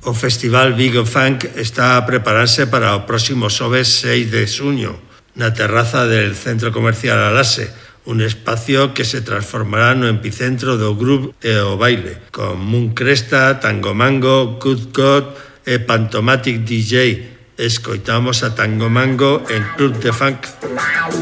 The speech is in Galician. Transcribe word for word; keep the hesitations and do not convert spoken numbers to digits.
O Festival Vigo Funk está a prepararse para o próximo xoves seis de xuño na terraza del Centro Comercial Alase, un espacio que se transformará no epicentro do groove e o baile, con Moon Cresta, Tango Mango, Good God e Pantomatic D J. Escoitamos a Tango Mango en Club de Funk.